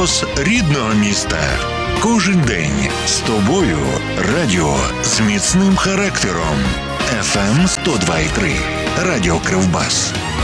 голос рідного міста. Кожен день з тобою. Радіо з міцним характером. FM 102,3. Радіо Кривбас.